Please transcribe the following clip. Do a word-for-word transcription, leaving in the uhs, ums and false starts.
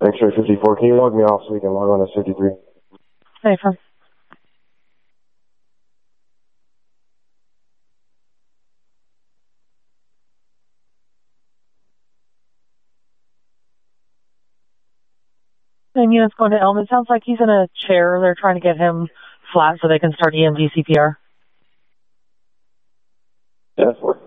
X-ray fifty-four, can you log me off so we can log on to fifty-three? Hey, from. And units going to Elm. It sounds like he's in a chair. They're trying to get him flat so they can start E M T C P R. Yeah, that's